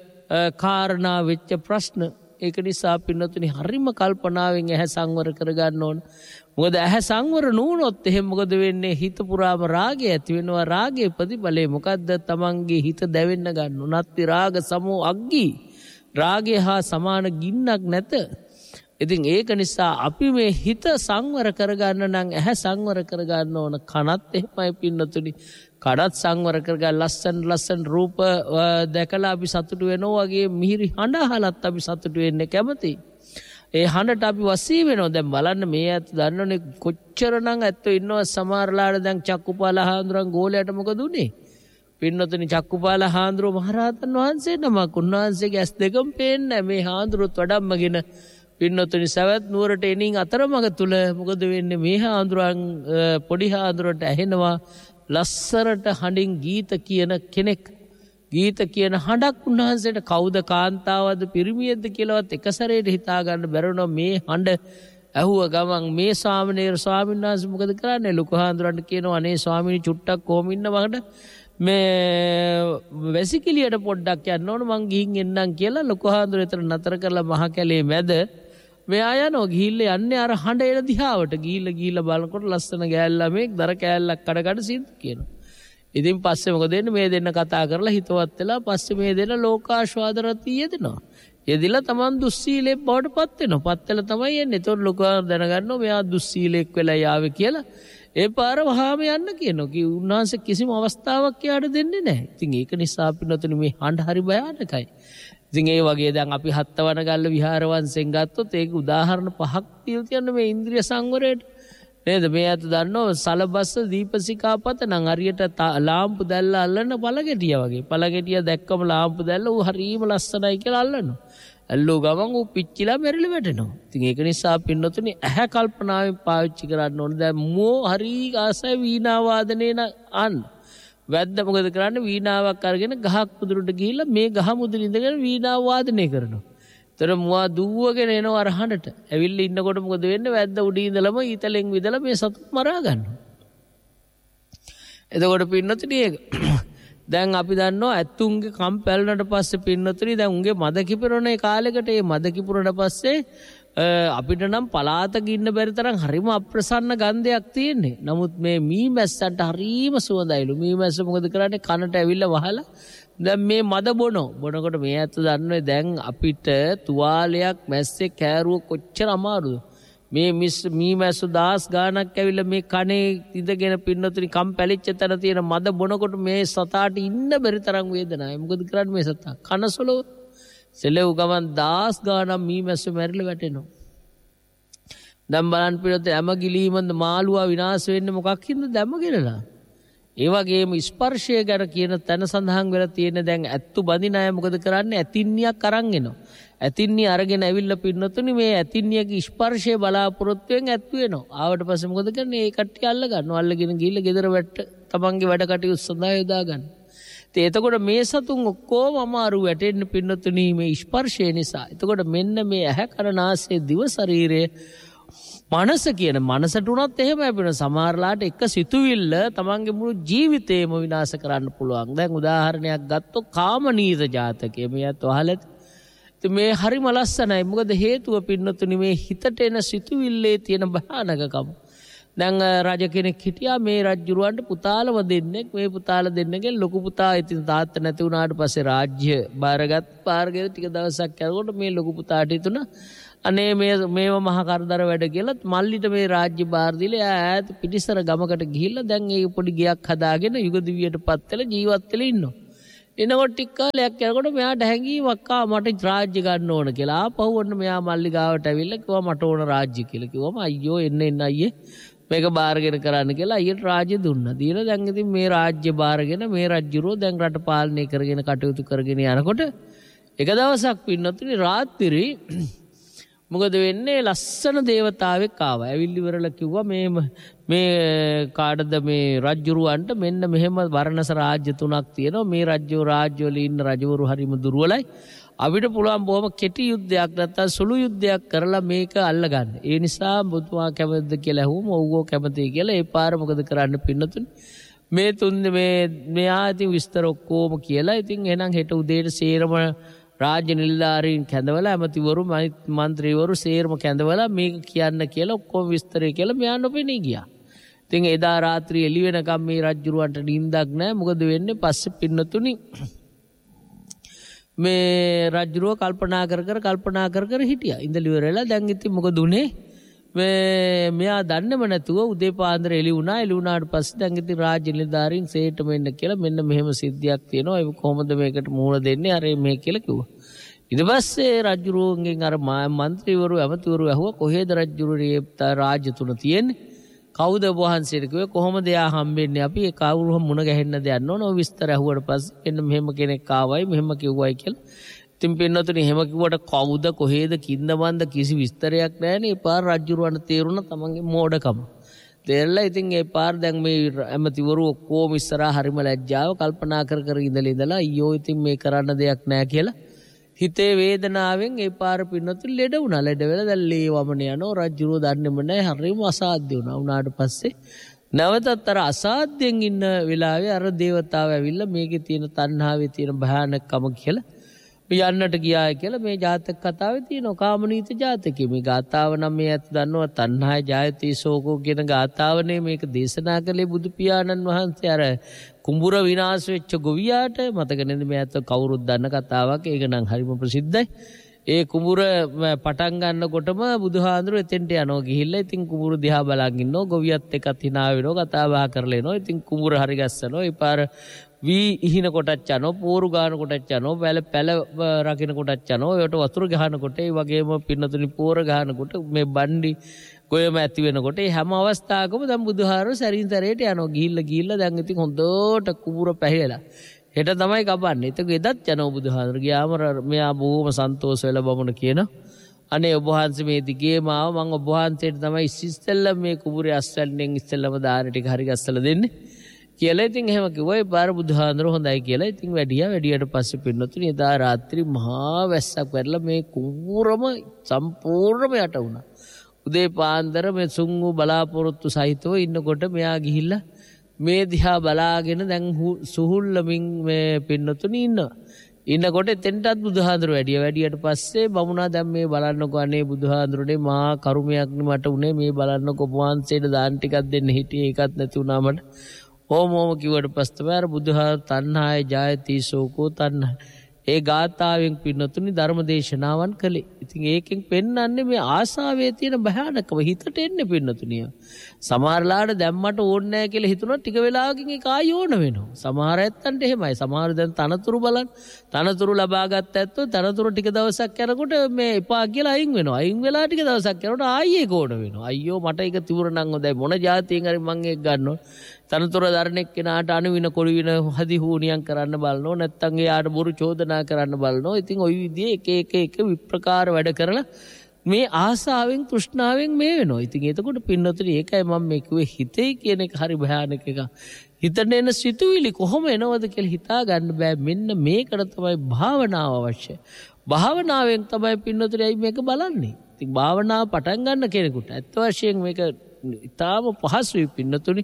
කාරණා වෙච්ච ප්‍රශ්න. ඒක නිසා පින්නතුනි හරිම කල්පනාවෙන් ඇහැ සංවර කරගන්න ඕන. මොකද ඇහැ සංවර නුනොත් එහෙම මොකද වෙන්නේ? හිත පුරාම රාගය ඇති වෙනවා. රාගයේ ප්‍රතිඵලය මොකද්ද? තමන්ගේ හිත දැවෙන්න ගන්න. නත්ති රාග සමෝ අග්ගී. රාගය හා සමාන ගින්නක් නැත. ඉතින් ඒක නිසා අපි මේ හිත සංවර කරගන්න නම් ඇහැ සංවර කරගන්න ඕන. කනත් එහෙමයි පින්නතුනි. කඩත් සංවර කරගන්න. ලස්සන රූප දැකලා අපි සතුටු වෙනවා වගේ මිහිරි හඬ අහලත් අපි සතුටු වෙන්න කැමතියි. ඒ හඬට අපි වසී වෙනවා. දැන් බලන්න මේ ඇත්ත දන්නවනේ කොච්චරනම් ඇත්තෝ ඉන්නවා. සමහරලාට දැන් චක්කුපාල හාමුදුරන් ගෝලයට මොකද උනේ? පින්නතුනි චක්කුපාල හාමුදුරුවෝ මහරහතන් වහන්සේ නමක්. උන්වහන්සේගේ ඇස් දෙකම පේන්නේ නැහැ. මේ හාමුදුරුවොත් වඩම්මගෙන පින්නතුනි සවැත් නුවරට එනින් අතරමඟ තුල මොකද වෙන්නේ? මේ හාමුදුරන් පොඩි හාමුදුරන්ට ඇහෙනවා ලස්සරට හඬින් ගීත කියන කෙනෙක්. ගීත කියන හඬක් උන්වහන්සේට කවුද කාන්තාවද පිරිමියෙක්ද කියලාවත් එක සැරේට හිතා ගන්න බැරුණා. මේ හඬ ඇහුව ගමන් මේ ස්වාමීන් වහන්සේ මොකද කරන්නේ? ලොකු හාමුදුරන්ට කියනවා අනේ ස්වාමීනි චුට්ටක් කොහොම ඉන්නවද? මේ වැසිකිළියට පොඩ්ඩක් යන්න ඕන මං ගිහින් එන්නම් කියලා ලොකු හාමුදුර එතන නතර කරලා මහ කැලේ මැද මෙයා යනවා ගිහිල්ලා යන්නේ අර හඬ එන දිහාවට ගිහිල්ලා බලනකොට ලස්සන ගෑල්ලා මේක දර කෑල්ලක් කඩ සිද්ධ කියනවා. ඉතින් පස්සේ මොකද වෙන්නේ මේ දෙන්න කතා කරලා හිතවත් වෙලා පස්සේ මේ දෙන්න ලෝකාශ්වාද රතිය යෙදෙනවා. යෙදිලා තමන් දුස්සීලෙක් බවට පත් වෙනවා. පත් වෙලා තමයි එන්නේ. ඒතකොට ලෝකා දැනගන්නවා මෙයා දුස්සීලෙක් වෙලා යාවේ කියලා. ඒ පාර වහාම යන්න කියනවා. කි උන්වහන්සේ කිසිම අවස්ථාවක් යාට දෙන්නේ නැහැ. ඉතින් ඒක නිසා පින්නතුනි මේ හඬ හරි භයානකයි. ඉතින් ඒ වගේ දැන් අපි හත්වනගල්ල විහාර වංශෙන් ගත්තොත් ඒක උදාහරණ 5ක් තියෙන මේ ඉන්ද්‍රිය සංවරයට නේද? මේ අත දන්නව සලබස්ස දීපසිකාපත නම් හරියට ලාම්පු දැල්ල අල්ලන පළගෙඩිය වගේ. පළගෙඩිය දැක්කම ලාම්පු දැල්ල ඌ හරීම ලස්සනයි කියලා අල්ලනවා. ඇල්ලෝ ගමන් ඌ පිච්චිලා මෙරිලි වැටෙනවා. ඉතින් ඒක නිසා පින්නතුනි ඇහැ කල්පනාවෙන් පාවිච්චි කරන්න ඕනේ. දැන් මෝ හරි ආසයි වීණා වාදනයේ අන්න. වැද්ද මොකද කරන්නේ? වීණාවක් අරගෙන ගහක් මුදුරට ගිහිල්ලා මේ ගහ මුදුර ඉඳගෙන වීණාව වාදනය කරනවා. ඒතර මුවා දුවගෙන එනවා අර හඬට. ඇවිල්ලා ඉන්නකොට මොකද වෙන්නේ? වැද්ද උඩින් ඉඳලම ඊතලෙන් විදලා මේ සතුත් මරා ගන්නවා. එතකොට පින්නතුනි දැන් අපි දන්නවා ඇත්තුන්ගේ කම් පැලනට පස්සේ පින්නතුනි දැන් උන්ගේ මද කිපුරන කාලයකට ඒ මද කිපුරන පස්සේ අපිට නම් පලාතක ඉන්න බැරි තරම් හරිම අප්‍රසන්න ගන්ධයක් තියෙන්නේ. නමුත් මේ මී මැස්සන්ට හරිම සුවඳයිලු. මී මැස්ස මොකද කරන්නේ? කනට ඇවිල්ලා වහලා දැන් මේ මද බොනකොට මේ ඇත්ත දන්නේ දැන් අපිට තුවාලයක් මැස්සේ කෑරුව කොච්චර අමාරුද? මේ මී මැස්සු 10 ගාණක් ඇවිල්ලා මේ කනේ ඉඳගෙන පින්නතුනි කම් පැලිච්ච තැන තියෙන මද බොනකොට මේ සතාට ඉන්න බැරි තරම් වේදනාවයි. මොකද කරන්නේ මේ සතා? කනසලෝ සෙලෙව් ගමන් 10 ගාණක් මී මැස්සු මැරිලා වැටෙනවා. දැන් බලන්න පිළිවෙත හැම ගිලීමෙන්ද මාළුවා විනාශ වෙන්නේ මොකක් හින්දාද? දැම්ම ගිලලා. ඒ වගේම ස්පර්ශය ගැන කියන තැන සඳහන් වෙලා තියෙන දැන් ඇත්තු බඳින අය මොකද කරන්නේ? ඇතින්නියක් අරන් එනවා. ඇතින්නිය අරගෙන ඇවිල්ලා පින්නතුනි මේ ඇතින්නියගේ ස්පර්ශය බලාපොරොත්තුෙන් ඇත්තු වෙනවා. ආවට පස්සේ මොකද කරන්නේ? ඒ කට්ටිය අල්ල ගන්නවා. අල්ලගෙන ගිහිල්ලා ගෙදර වැට්ට තමන්ගේ වැඩ කටයුතු සඳහා යොදා ගන්න. එතකොට මේ සතුන් ඔක්කොම අමාරු වැටෙන්න පින්නතුනි මේ ස්පර්ශය නිසා. එතකොට මෙන්න මේ ඇහැ කන නාසය දිව ශරීරය මනස කියන මනසට උනත් එහෙමයි වෙන සමහරලාට එක සිතුවිල්ල තමන්ගේ මුළු ජීවිතේම විනාශ කරන්න පුළුවන්. දැන් උදාහරණයක් ගත්තොත් කාමනීත ජාතකය මේත් අහලද? මේ හරිම ලස්සනයි. මොකද හේතුව පින්නතුනි මේ හිතට එන සිතුවිල්ලේ තියෙන භයානකකම. දැන් රජ කෙනෙක් හිටියා මේ රජුරවන්ට පුතාලව දෙන්නෙක්. මේ පුතාල දෙන්නගේ ලොකු පුතා ඉතින් තාත්තා නැති වුණාට පස්සේ රාජ්‍ය බාරගත් පාරගෙන ටික දවසක් යනකොට මේ ලොකු පුතාට හිතුණා අනේ මේව මහා කරදර වැඩ කියලා මල්ලිට මේ රාජ්‍ය බාර දීලා ඈත පිටිසර ගමකට ගිහිල්ලා දැන් ඒ පොඩි ගයක් හදාගෙන යුග දිවියටපත් වෙලා ජීවත් වෙලා ඉන්නවා. එනකොට ටික කාලයක් යනකොට මෙයාට හැංගීමක් මට රාජ්‍ය ගන්න ඕන කියලා. ආපහු වන්න මෙයා මල්ලි ගාවට ඇවිල්ලා කිව්වා මට ඕන රාජ්‍ය කියලා. කිව්වම අයියෝ එන්න අයියේ මේක බාරගෙන කරන්න කියලා අයියට රාජ්‍ය දුන්නා. දීලා දැන් ඉතින් මේ රාජ්‍ය බාරගෙන මේ රජුරෝ දැන් රට පාලනය කරගෙන කටයුතු කරගෙන යනකොට එක දවසක් පින්නතුනි රාත්‍රී මොකද වෙන්නේ? ලස්සන දේවතාවෙක් ආවා. ඇවිල්ලි ඉවරලා කිව්වා මේ කාටද මේ රජුරවන්ට මෙන්න මෙහෙම වර්ණස රාජ්‍ය 3ක් තියෙනවා. මේ රාජ්‍යවල ඉන්න රජවරු හරිම දුර්වලයි. අපිට පුළුවන් බොහොම කෙටි යුද්ධයක් නැත්නම් සුළු යුද්ධයක් කරලා මේක අල්ලගන්න. ඒ නිසා බුදුමා කැමතිද කියලා ඇහුවම ඔව්ව කැමතියි කියලා. ඒ පාර මොකද කරන්න පින්නතුනි? මේ මෙයා ඉතින් විස්තර ඔක්කොම කියලා. ඉතින් එහෙනම් හෙට උදේට සේරම රාජ්‍ය නිලධාරීන් කැඳවලා ඇමතිවරු මන්ත්‍රීවරු සේරම කැඳවලා මේක කියන්න කියලා ඔක්කොම විස්තරය කියලා මෙයා නොපෙනී ගියා. ඉතින් එදා රාත්‍රී එළි වෙනකම් මේ රජුරවන්ට නිින්දක් නැහැ. මොකද වෙන්නේ? පස්සේ පින්නතුනි මේ රජුරව කල්පනා කර හිටියා. ඉඳලි ඉවරලා දැන් ඉතින් මොකද උනේ? මෙයා දන්නේම නැතුව උදේ පාන්දර එළි වුණාට පස්සේ දැන් ඉතින් රාජ්‍ය නිලධාරීන් සේටම එන්න කියලා මෙන්න මෙහෙම සිද්ධියක් තියෙනවා. ඒක කොහොමද මේකට මුහුණ දෙන්නේ? අර මේ කියලා කිව්වා. ඊට පස්සේ රජුරුවන්ගෙන් අර മന്ത്രിවරු ඇමතිවරු ඇහුවා කොහෙද රජුරුවනේ රාජ්‍ය 3 තියෙන්නේ? කවුද වහන්සේට කිව්වේ? කොහොමද එයා හම්බෙන්නේ? අපි ඒ කවුරු මුණ ගැහෙන්න දෙන්න ඕන. ඔය විස්තර ඇහුවට පස්සේ එන්න මෙහෙම කෙනෙක් ආවයි මෙහෙම කිව්වයි කියලා. ඉතින් පින්නතුනි එහෙම කිව්වට කවුද කොහෙද කින්දමන්ද කිසි විස්තරයක් නැහැනේ. ඒ පාර රජුරවන්ට තේරුණා තමන්ගේ මෝඩකම. තේරලා ඉතින් ඒ පාර දැන් මේ ඇමතිවරු ඔක්කොම ඉස්සරහා හරිම ලැජ්ජාව කල්පනා කර ඉඳලා අයියෝ ඉතින් මේ කරන්න දෙයක් නැහැ කියලා හිතේ වේදනාවෙන් ඒ පාර පින්නතුනි ලෙඩ වුණා. ලෙඩ වෙලා දැන් ලේ වමන යනවා. රජුරෝ දන්නේම නැහැ. හරිම අසාධ්‍ය වුණා. උනාට පස්සේ නැවතත් අර අසාධ්‍යයෙන් ඉන්න වෙලාවේ අර දේවතාව ඇවිල්ලා මේකේ තියෙන තණ්හාවේ තියෙන භයානකකම කියලා යන්නට ගියා කියලා මේ ජාතක කතාවේ තියෙනවා කාමනීත ජාතකයේ. මේ ගාථාව නම් මේ ඇත්ත දන්නවා තණ්හාය ජායති ශෝකෝ කියන ගාථාවනේ මේක දේශනා කළේ බුදු පියාණන් වහන්සේ අර කුඹුර විනාශ වෙච්ච ගොවියාට. මතක නේද මේ ඇත්ත කවුරුත් දන්න කතාවක්. ඒක නම් හරිම ප්‍රසිද්ධයි. ඒ කුඹුර පටන් ගන්නකොටම බුදුහාඳුරු එතෙන්ට යනවා ගිහිල්ලා ඉතින් කුඹුර දිහා බලන් ඉන්නවා. ගොවියත් එක්කත් hina වෙනවා කතා බහ කරලා එනවා. ඉතින් කුඹුර හරි ගස්සනවා. ඒ පාර වී ඉහින කොටත් යනවා, පෝරු ගාන කොටත් යනවා, පැල රකින්න කොටත් යනවා. ඒකට වතුර ගහනකොට ඒ වගේම පින්නතුනි පෝර ගහනකොට මේ බණ්ඩි ගොයම ඇති වෙනකොට ඒ හැම අවස්ථාවකම දැන් බුදුහාරෝ සැරින් සැරේට යනවා. ගිහිල්ලා දැන් ඉතින් හොඳට කුඹුර පැහැලා හෙට තමයි කපන්නේ. ඒක එදත් යනවා බුදුහාරෝ. ගියාම මෙයා බොහොම සන්තෝෂ වෙලා බමුණ කියන අනේ ඔබ වහන්සේ මේ දිගේම ආව මම ඔබ වහන්සේට තමයි ඉස්සෙල්ලා මේ කුඹුරේ අස්වැන්නෙන් ඉස්සෙල්ලාම දාන ටික හරි ගස්සලා දෙන්නේ කියලා ඉතින් එහෙම කිව්වා. ඒ පාර බුදුහාඳුර හොඳයි කියලා ඉතින් වැඩියට පස්සේ පින්නතුනි එදා රාත්‍රී මහා වැස්සක් වැටලා මේ කුඹුරම සම්පූර්ණයෙන්ම යට වුණා. උදේ පාන්දර මේ සුංගු බලාපොරොත්තු සහිතව ඉන්නකොට මෙයා ගිහිල්ලා මේ දිහා බලාගෙන දැන් සුහුල්ලමින් මේ පින්නතුනි ඉන්නකොට එතෙන්ටත් බුදුහාඳුර වැඩියට පස්සේ බමුණා දැන් මේ බලන්නකෝ අනේ බුදුහාඳුරනේ මහා කරුමයක් මට උනේ මේ බලන්නකෝ ඔබ වහන්සේට දාන ටිකක් දෙන්න හිටියේ ඒකත් නැති වුණා මට. ඕම කිව්වට පස්සේ අර බුදුහාර තණ්හාය ජායති ශෝකෝ තණ්හා ඒ ගාථාවෙන් පින්නතුනි ධර්ම දේශනාවන් කළේ. ඉතින් ඒකෙන් පෙන්වන්නේ මේ ආසාවේ තියෙන භයානකම හිතට එන්නේ පින්නතුනිය. සමහරලාට දැම්මට ඕනේ නැහැ කියලා හිතුණා ටික වෙලාවකින් ඒක ආය ඕන වෙනවා. සමහර ඇත්තන්ට එහෙමයි. සමහර දැන් තනතුරු බලන්න. තනතුරු ලබා ගත්ත ඇත්තෝ තනතුරු ටික දවසක් යනකොට මේ එපා කියලා අයින් වෙනවා. අයින් වෙලා ටික දවසක් යනකොට ආයෙ ඒක ඕන වෙනවා. අයියෝ මට ඒක තිබුණා නම් හොඳයි. මොන જાතියෙන් හරි මං ඒක ගන්නවා. තනතුර දරණෙක් කෙනාට අණුවින කොළුවින හදි හුණියම් කරන්න බලනෝ නැත්තම් එයාට බොරු චෝදනා කරන්න බලනෝ. ඉතින් ওই විදිහේ එක විප්‍රකාර වැඩ කරලා මේ ආසාවෙන් තෘෂ්ණාවෙන් මේ වෙනවා. ඉතින් එතකොට පින්නතුනි ඒකයි මම මේ කිව්වේ හිතේ කියන එක හරි භයානක එකක්. හිතට එන සිතුවිලි කොහොම එනවද කියලා හිතා ගන්න බෑ. මෙන්න මේකට තමයි භාවනාව අවශ්‍ය. භාවනාවෙන් තමයි පින්නතුනි අයි මේක බලන්නේ. ඉතින් භාවනාව පටන් ගන්න කෙනෙකුට ඇත්ත වශයෙන් මේක ඉතාම පහසුයි පින්නතුනි.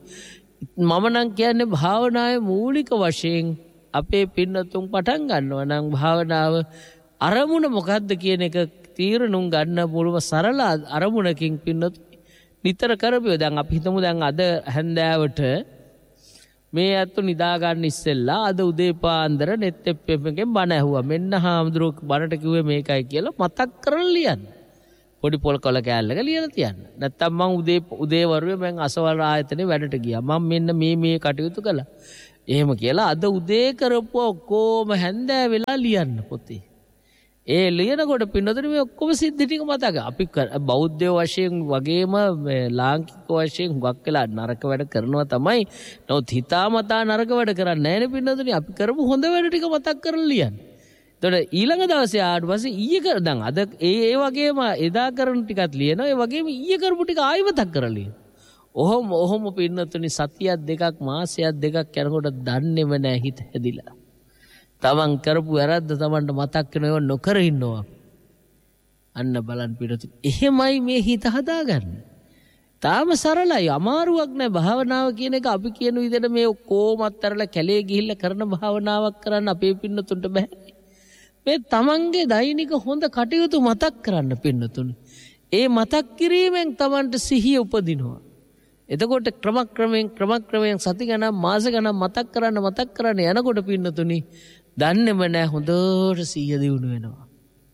මම නම් කියන්නේ භාවනාවේ මූලික වශයෙන් අපේ පින්නතුන් පටන් ගන්නවා නම් භාවනාව අරමුණ මොකද්ද කියන එක තීරණුම් ගන්න මුලම සරල අරමුණකින් පින්නතුන් නිතර කරපියෝ. දැන් අපි හිතමු දැන් අද හැන්දෑවට මේ අත්තු නිදා ගන්න ඉස්සෙල්ලා අද උදේ පාන්දර net fm එකෙන් බණ ඇහුවා. මෙන්න හාමුදුරුවෝ බණට කිව්වේ මේකයි කියලා මතක් කරලා ලියන්න. පොඩි පොල් කොල කෑල්ලක ලියලා තියන්න. නැත්තම් මං උදේ වරුවේ මං අසවල් ආයතනේ වැඩට ගියා. මම මෙන්න මේ කටයුතු කළා. එහෙම කියලා අද උදේ කරපුව ඔක්කොම හැන්දෑ වෙලා ලියන්න පොතේ. ඒ ලියනකොට පින්නතර මේ ඔක්කොම සිද්ධි ටික මතක. අපි බෞද්ධ වශයෙන් වගේම ලාංකික වශයෙන් හුඟක් වෙලා නරක වැඩ කරනවා තමයි. නමුත් හිතාමතා නරක වැඩ කරන්නේ නැහැ නේ පින්නතර. අපි කරපු හොඳ වැඩ ටික මතක් කරලා ලියන්න. එතකොට ඊළඟ දවසේ ආවට පස්සේ ඊයේ දැන් අද ඒ වගේම එදා කරන ටිකත් ලියනවා. ඒ වගේම ඊයේ කරපු ටික ආයෙ මතක් කරලා ලියනවා. ඔහොම පින්නතුනි සතියක් දෙකක් මාසයක් දෙකක් යනකොට දන්නේම නැහැ හිත හැදිලා. තමන් කරපු වැරද්ද තමන්ට මතක් වෙනව නොකර ඉන්නවා. අන්න බලන්න පින්නතුනි. එහෙමයි මේ හිත හදාගන්නේ. තාම සරලයි අමාරුවක් නෑ. භාවනාව කියන එක අපි කියන විදිහට මේ කොහොමත් අරලා කැලේ ගිහිල්ලා කරන භාවනාවක් කරන්න අපේ පින්නතුන්ට බෑ. මේ තමන්ගේ දෛනික හොඳ කටයුතු මතක් කරන්න පින්නතුනි. ඒ මතක් කිරීමෙන් තමන්ට සිහිය උපදිනවා. එතකොට ක්‍රමක්‍රමයෙන් සති ගණන් මාස ගණන් මතක් කරන්න යනකොට පින්නතුනි දන්නේම නැහැ හොඳට සිහිය දියුණු වෙනවා.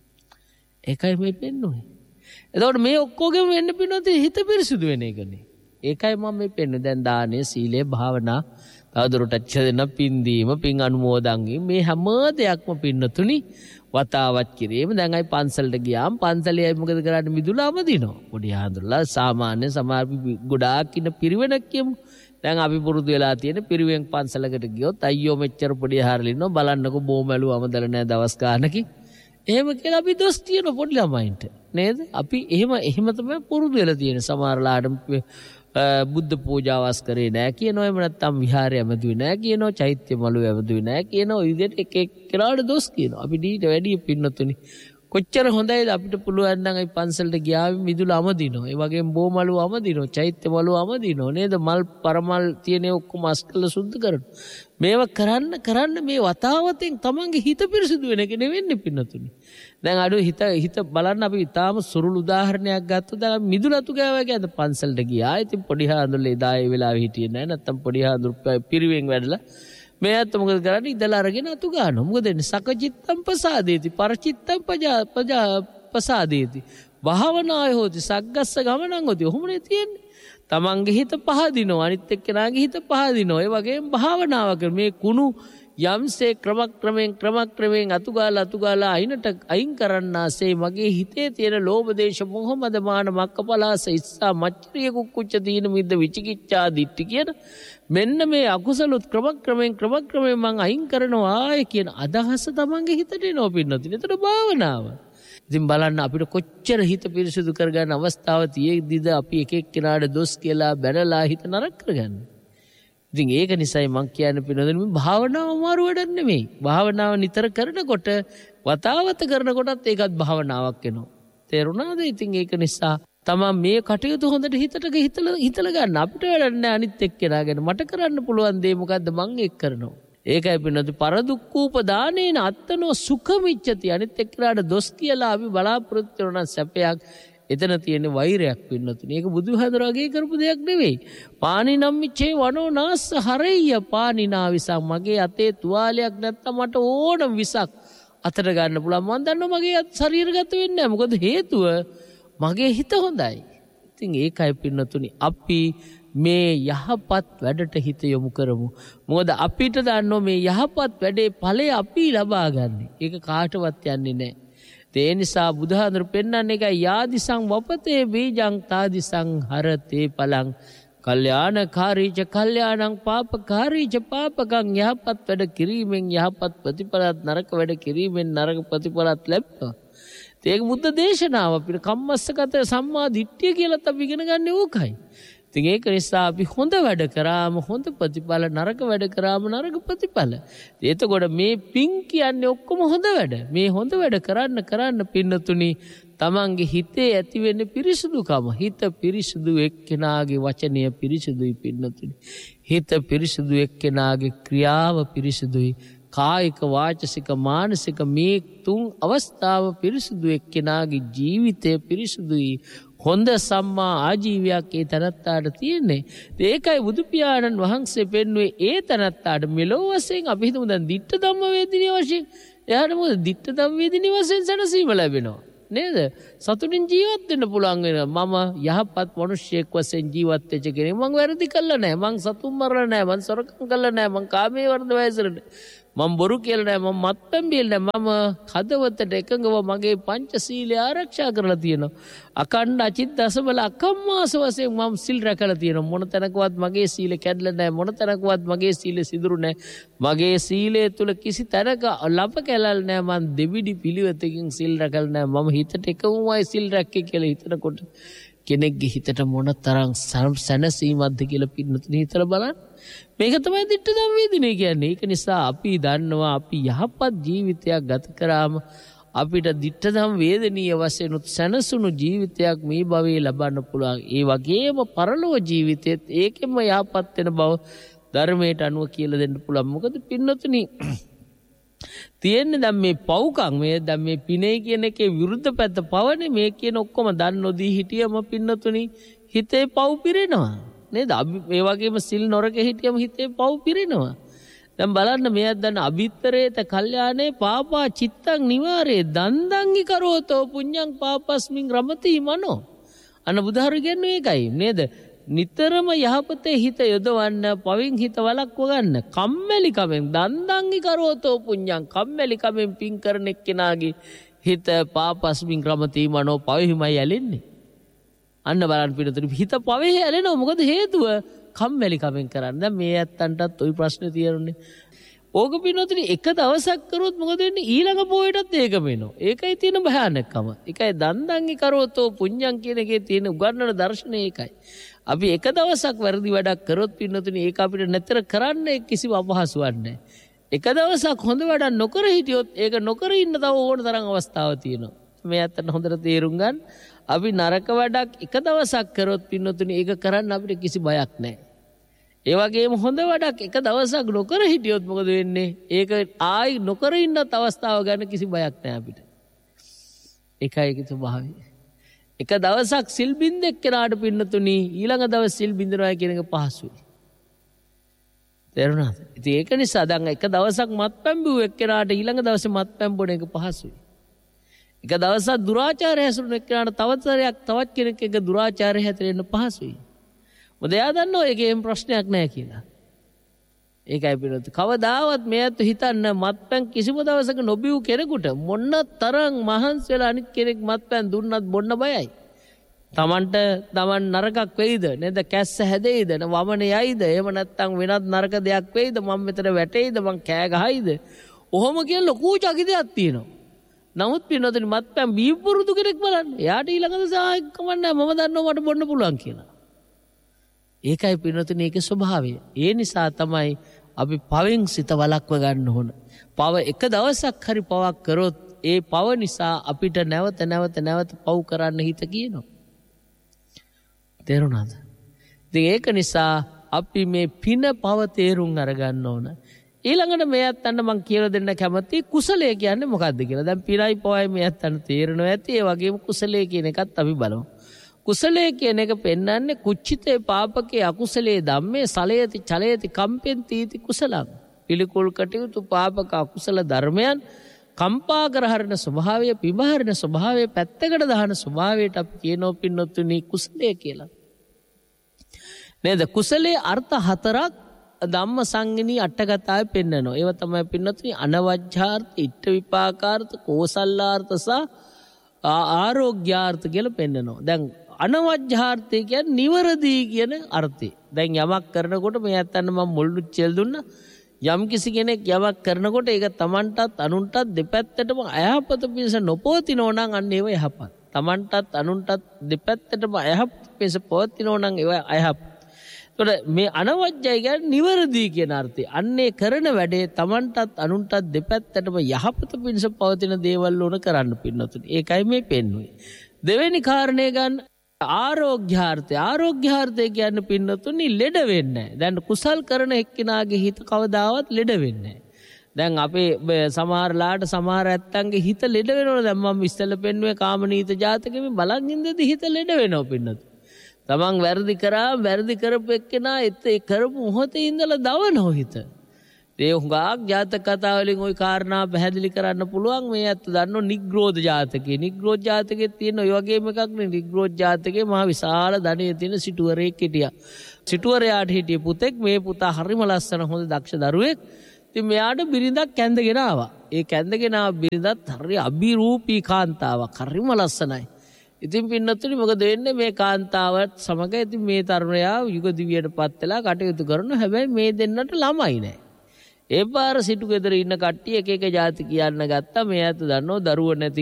ඒකයි මේ පෙන්වන්නේ. එතකොට මේ ඔක්කොගෙම වෙන්න පින්නතුනි හිත පිරිසුදු වෙන එකනේ. ඒකයි මම මේ පෙන්වන්නේ. දැන් දානේ සීලේ භාවනා තවදුරටත් දෙන පින් දීම පින් අනුමෝදන් වීම මේ හැම දෙයක්ම පින්නතුනි වතාවත් කිරීම. දැන් අයි පන්සලට ගියාම පන්සලේ අයි මොකද කරන්නේ මිදුලාම දිනවා. පොඩි ආන්දරලා සාමාන්‍ය සමහර ගොඩාක් ඉන්න පිරිවෙනක් කියමු. දැන් අපි පුරුදු වෙලා තියෙන පිරිවෙන් පන්සලකට ගියොත් අයියෝ මෙච්චර පොඩි ආහාරල ඉන්නවා බලන්නකෝ බොමැලු අමදල නැහැ දවස් ගානකින්. එහෙම කියලා අපි දොස් කියන පොඩි ළමයින්ට නේද? අපි එහෙම තමයි පුරුදු වෙලා තියෙන. සමහරලාට බුද්ධ පූජාවස් කරේ නැහැ කියනවා. එහෙම නැත්නම් විහාරය ඇමදුවේ නැහැ කියනවා. චෛත්‍ය මළුව ඇමදුවේ නැහැ කියනවා. ඔය විදිහට එක එක්කෙනාට දොස් කියනවා. අපි ඊට වැඩි පින්නතුනි කොච්චර හොඳයිද අපිට පුළුවන් නම් ඒ පන්සලට ගියාම මිදුල අමදිනෝ. ඒ වගේම බෝමලු අමදිනෝ, චෛත්‍ය මලු අමදිනෝ නේද? මල් පරමල් තියෙන ඔක්කොම අස්කල සුද්ධ කරනවා. මේවා කරන්න මේ වතාවතෙන් තමන්ගේ හිත පිරිසුදු වෙන එක නෙවෙන්නේ පින්නතුනි. දැන් අඩු හිත බලන්න අපි ඊටාම සුරුළු උදාහරණයක් ගත්තොත් දැන් මිදුලතු ගෑවා කියන්නේ පන්සලට ගියා. ඉතින් පොඩි හාඳුල්ලේ එදා ඒ වෙලාවේ හිටියේ නැහැ. නැත්තම් පොඩි හාඳුරු පිරිවෙන් වැඩලා මේ අත මොකද කරන්නේ? ඉදලා අරගෙන අතු ගන්නවා. මොකද එන්නේ? සකචිත්තම් පසාදේති පරචිත්තම් පසාදේති භාවනාය හොති සග්ගස්ස ගමනං හොති. ඔහොමනේ තියෙන්නේ. තමන්ගේ හිත පහදිනවා, අනිත් එක්කෙනාගේ හිත පහදිනවා. ඒ වගේම භාවනාව කර මේ කුණු යම්සේ ක්‍රමක්‍රමයෙන් අතුගාලා අයින් කරන්නාසේ මගේ හිතේ තියෙන ලෝභ දේශ මොහ මද මාන මක්කපලාස ඉස්සා මච්චරිය කුක්කුච්ච තීන මිද්ද විචිකිච්ඡා දිට්ඨි කියන මෙන්න මේ අකුසලුත් ක්‍රමක්‍රමයෙන් මං අයින් කරනවා කියන අදහස තමන්ගේ හිතට එනවා පින්නතින්. එතන භාවනාව. ඉතින් බලන්න අපිට කොච්චර හිත පිරිසුදු කරගන්න අවස්ථාව තියෙද්දිද අපි එක එක්කෙනාට දොස් කියලා බැනලා හිත නරක කරගන්නේ. ඉතින් ඒක නිසායි මං කියන්නේ පින්නතින් මේ භාවනාව අමාරු වැඩක් නෙමෙයි. භාවනාව නිතර කරනකොට වතාවත කරනකොටත් ඒකත් භාවනාවක් වෙනවා. තේරුණාද? ඉතින් ඒක නිසා තමන් මේ කටයුතු හොඳට හිතලා ගන්න. අපිට වැඩක් නැහැ අනිත් එක්කෙනා ගැන. මට කරන්න පුළුවන් දේ මොකද්ද මං ඒක කරනවා. ඒකයි පින්නතු පරදුක්ඛූපදානේන අත්තනෝ සුඛමිච්ඡති. අනිත් එක්කෙනාට දොස් කියලා අපි බලාපොරොත්තු වෙන සැපයක් එතන තියෙන වෛරයක් පින්නතුනි. ඒක බුදුහාඳුරගේ කරපු දෙයක් නෙවෙයි. පානිනම් මිච්ඡේ වනෝ නාස්ස හරෙය්‍ය පානිනා විසක්. මගේ අතේ තුවාලයක් නැත්තම් මට ඕන විසක් අතට ගන්න පුළුවන්. මම දන්නවා මගේ ශරීරගත වෙන්නේ නැහැ. මොකද හේතුව මගේ හිත හොඳයි. ඉතින් ඒකයි පින්නතුනි අපි මේ යහපත් වැඩට හිත යොමු කරමු. මොකද අපිට දන්නෝ මේ යහපත් වැඩේ ඵලය අපි ලබා ගන්න. ඒක කාටවත් යන්නේ නැහැ. ඒ නිසා බුදුහාඳුර පෙන්වන්නේ එකයි යාදිසං වපතේ බීජං තාදිසං හරතේ පලං කල්යාණකාරීච කල්යාණං පාපකාරීච පාපකං. යහපත් වැඩ කිරීමෙන් යහපත් ප්‍රතිඵලත්, නරක වැඩ කිරීමෙන් නරක ප්‍රතිඵලත් ලැබෙනවා. ඒක බුද්ධ දේශනාව. අපිට කම්මස්සගත සම්මා දිට්ඨිය කියලා අපි ඉගෙන ගන්න ඕකයි. ඉතින් ඒක නිසා අපි හොඳ වැඩ කරාම හොඳ ප්‍රතිඵල, නරක වැඩ කරාම නරක ප්‍රතිඵල. එතකොට මේ පින් කියන්නේ ඔක්කොම හොඳ වැඩ. මේ හොඳ වැඩ කරන්න පින්නතුනි තමන්ගේ හිතේ ඇති වෙන පිරිසුදුකම. හිත පිරිසුදු එක්කෙනාගේ වචනය පිරිසුදුයි පින්නතුනි. හිත පිරිසුදු එක්කෙනාගේ ක්‍රියාව පිරිසුදුයි. කායික, වාචසික, මානසික මේ තුන් අවස්ථාව පිරිසුදු එක්කෙනාගේ ජීවිතය පිරිසුදුයි. හොඳ සම්මා ආජීවයක් ඒ තනත්තාට තියෙන්නේ. ඒකයි බුදු පියාණන් වහන්සේ පෙන්වුවේ ඒ තනත්තාට මෙලොව වශයෙන් අපි හිතමු දැන් ditta ධම්ම වේදිනිය වශයෙන්. එයාට මොකද ditta ධම්ම වේදිනිය වශයෙන් සැනසීම ලැබෙනවා. නේද? සතුටින් ජීවත් වෙන්න පුළුවන් වෙනවා. මම යහපත් මිනිහෙක් වශයෙන් ජීවත් වෙච්ච කෙනෙක්. මං වැරදි කළා නෑ. මං සතුන් මරලා නෑ. මං සොරකම් කළා නෑ. මං කාමයේ වර්ධ වයසට මම බොරු කියලා නෑ. මම මත්පැන් බීලා නෑ. මම හදවතට එකඟව මගේ පංචශීලය ආරක්ෂා කරලා තියෙනවා. අකණ්ඩ අචිත් දසබල අකම්මාස වශයෙන් මම සිල් රැකලා තියෙනවා. මොන තැනකවත් මගේ සීල කැඩලා නෑ. මොන තැනකවත් මගේ සීල සිදුරු නෑ. මගේ සීලය තුල කිසි තැනක ලප කැලල් නෑ. මම දෙවිඩි පිළිවෙතකින් සිල් රැකලා නෑ. මම හිතට එකමයි සිල් රැක්කේ කියලා හිතනකොට කෙනෙක්ගේ හිතට මොන තරම් සැනසීමක්ද කියලා පින්නතුනි හිතලා බලන්න. මේක තමයි ditta ධම්ම වේදිනේ කියන්නේ. ඒක නිසා අපි දන්නවා අපි යහපත් ජීවිතයක් ගත කරාම අපිට ditta ධම්ම වේදනීය වශයෙන් සැනසුණු ජීවිතයක් මේ භවයේ ලබන්න පුළුවන්. ඒ වගේම පරලෝක ජීවිතෙත් ඒකෙම යහපත් වෙන බව ධර්මයට අනුව කියලා දෙන්න පුළුවන්. මොකද පින්නතුනි තියෙන්නේ දැන් මේ පව්කම් දැන් මේ පිනේ කියන එකේ විරුද්ධ පැත්ත පවනේ. මේ කියන ඔක්කොම දන් නොදී හිටියම පින්නතුනි හිතේ පව් පිරෙනවා නේද? මේ වගේම සිල් නොරක හිටියම හිතේ පව් පිරෙනවා. දැන් බලන්න මෙයක් දැන් අභිත්තරේත කල්යාණේ පාපා චිත්තං නිවාරේ දන්දංගි කරෝතෝ පුඤ්ඤං පාපස්මින් රමති මනෝ. අන්න බුදුහාරු කියන්නේ ඒකයි නේද? නිතරම යහපතේ හිත යොදවන්න, පවින් හිත වළක්ව ගන්න. කම්මැලි කමෙන් දන්දංගි කරෝතෝ පුඤ්ඤං. කම්මැලි කමෙන් පින් කරන එක්කෙනාගේ හිත පාපස්මින් රමති මනෝ පවෙහිමයි ඇලෙන්නේ. අන්න බලන්න පිටුතුනි හිත පවෙහි ඇලෙනවා. මොකද හේතුව කම්මැලි කමෙන් කරන්නේ. දැන් මේ ඇත්තන්ටත් ওই ප්‍රශ්නේ තියෙනුනේ. ඕක පිටුතුනි එක දවසක් කරොත් මොකද වෙන්නේ? ඊළඟ පොයටත් ඒකම එනවා. ඒකයි තියෙන භයානකම. ඒකයි දන්දංගි කරෝතෝ පුඤ්ඤං කියන එකේ තියෙන උගන්වන දර්ශනය ඒකයි. අපි එක දවසක් වැරදි වැඩක් කරොත් පින්නතුනි ඒක අපිට නැතර කරන්න කිසිම අපහසුවක් නැහැ. එක දවසක් හොඳ වැඩක් නොකර හිටියොත් ඒක නොකර ඉන්න තව ඕන තරම් අවස්ථාවක් තියෙනවා. මේ ඇත්තට හොඳට තේරුම් ගන්න. අපි නරක වැඩක් එක දවසක් කරොත් පින්නතුනි ඒක කරන්න අපිට කිසි බයක් නැහැ. ඒ වගේම හොඳ වැඩක් එක දවසක් නොකර හිටියොත් මොකද වෙන්නේ? ඒක ආයි නොකර ඉන්නත් අවස්ථාව ගන්න කිසි බයක් නැහැ අපිට. ඒකයි ඒකේ ස්වභාවය. එක දවසක් සිල් බින්දෙක් කෙනාට පින්නතුනි ඊළඟ දවස් සිල් බින්දනවා කියන එක පහසුයි. තේරුණාද? ඉතින් ඒක නිසා දැන් එක දවසක් මත්පැන් බිව් එක්කෙනාට ඊළඟ දවසේ මත්පැන් බොන එක පහසුයි. එක දවසක් දුරාචාරය හැසිරුණ එක්කෙනාට තවත් කෙනෙක් එක දුරාචාරය හැසිරෙන්න පහසුයි. මොකද එයා දන්නවා ඒකේම ප්‍රශ්නයක් නැහැ කියලා. ඒකයි පිළිතුර. කවදාවත් මෙයත් හිතන්න මත්පැන් කිසිම දවසක නොබිව් කෙනෙකුට මොන තරම් මහන්සි වෙලා අනිත් කෙනෙක් මත්පැන් දුන්නත් බොන්න බයයි. තමන් නරකක් වෙයිද නේද? කැස්ස හැදෙයිද? වමන යයිද? එහෙම නැත්නම් වෙනත් නරක දෙයක් වෙයිද? මම මෙතන වැටෙයිද? මං කෑ ගහයිද? ඔහොම කියන ලොකු චකිතයක් තියෙනවා. නමුත් පින්නතුනි මත්පැන් බීපුරුදු කෙනෙක් බලන්න. එයාට ඊළඟ දවසේ කමන්නේ මම දන්නවා මට බොන්න පුළුවන් කියලා. ඒකයි පින්නතුනි ඒකේ ස්වභාවය. ඒ නිසා තමයි අපි පවෙන් සිත වළක්ව ගන්න ඕන. පව එක දවසක් හරි පවක් කරොත් ඒ පව නිසා අපිට නැවත පව් කරන්න හිත කියනවා. තේරුණාද? ඉතින් ඒක නිසා අපි මේ පින පව තේරුම් අරගන්න ඕන. ඊළඟට මේ අත්තන්න මං කියලා දෙන්න කැමති කුසලයේ කියන්නේ මොකක්ද කියලා. දැන් පිනයි පවයි මේ අත්තන්න තේරෙනවා ඇති. ඒ වගේම කුසලයේ කියන එකත් අපි බලමු. කුසලයේ කියන එක පෙන්වන්නේ කුච්චිතේ පාපකේ අකුසලයේ ධම්මේ සලයති චලයති කම්පෙන්ති इति කුසලං. පිළිකුල් කටයුතු පාපක අකුසල ධර්මයන් කම්පා කරහරන ස්වභාවය, පිබහරන ස්වභාවය, පැත්තකට දාන ස්වභාවයට අපි කියනෝ පින්නොතුනි කුසලයේ කියලා. නේද? කුසලයේ අර්ථ හතරක් ධම්ම සංගිනී අටකතාවේ පෙන්නනවා. ඒව තමයි පින්නතුනි අනවජ්ජාර්ථ, ඉට්ඨ විපාකාර්ථ, කෝසල්ලාර්ථ සහ ආරෝග්‍යාර්ථ කියලා පෙන්නනවා. දැන් අනවජ්ජාර්ථය කියන්නේ නිවරදි කියන අර්ථය. දැන් යමක් කරනකොට මේ ඇත්තන්න මම මුල්ලු චෙල් දුන්නා. යම් කිසි කෙනෙක් යමක් කරනකොට ඒක තමන්ටත් අනුන්ටත් දෙපැත්තටම අයහපත පිණිස නොපවතිනෝ නම් අන්න ඒව යහපත්. තමන්ටත් අනුන්ටත් දෙපැත්තටම අයහපත පිණිස පවතිනෝ නම් ඒව අයහපත්. ඒතකොට මේ අනවජ්ජය කියන්නේ නිවරදි කියන අර්ථය. අන්නේ කරන වැඩේ තමන්ටත් අනුන්ටත් දෙපැත්තටම යහපත පිණිස පවතින දේවල් වුණ කරන්න පින්නතුනි. ඒකයි මේ පෙන්වන්නේ. දෙවෙනි කාරණේ ගන්න ආරෝග්‍යාර්ථය. ආරෝග්‍යාර්ථය කියන්නේ පින්නතුනි ලෙඩ වෙන්නේ නැහැ. දැන් කුසල් කරන එක්කිනාගේ හිත කවදාවත් ලෙඩ වෙන්නේ නැහැ. දැන් අපේ සමහරලාට සමහර ඇත්තන්ගේ හිත ලෙඩ වෙනවා. දැන් මම ඉස්සෙල්ලා පෙන්නුවේ කාමනීත ජාතකෙම බලන් ඉඳදී හිත ලෙඩ වෙනවා පින්නතුනි. තමන් වැරදි කරපු එක්කෙනා ඒ කරපු මොහොතේ ඉඳලා දවනවා හිත. ඒ හුඟක් ජාතක කතා වලින් ওই කාරණා පැහැදිලි කරන්න පුළුවන්. මේ ඇත්ත දන්නෝ නිග්‍රෝධ ජාතකේ. නිග්‍රෝධ ජාතකේ තියෙන ඔය වගේම එකක් නේ. නිග්‍රෝධ ජාතකේ මහ විශාල ධනෙ තියෙන සිටුවරයෙක් හිටියා. සිටුවරයාට හිටිය පුතෙක්. මේ පුතා හරිම ලස්සන හොඳ දක්ෂ දරුවෙක්. ඉතින් මෙයාට බිරිඳක් කැඳගෙන ආවා. ඒ කැඳගෙන ආව බිරිඳත් හරි අභිරූපී කාන්තාවක්. හරිම ලස්සනයි. ඉතින් පින්නතුනි මොකද වෙන්නේ මේ කාන්තාවත් සමග ඉතින් මේ තරුණයා යුග දිවියටපත් වෙලා කටයුතු කරනවා. හැබැයි මේ දෙන්නට ළමයි නෑ. ඒ පාර සිටු ගෙදර ඉන්න කට්ටිය එක එක ජාති කියන්න ගත්තා. මේ අත දන්නෝ දරුවෝ නැති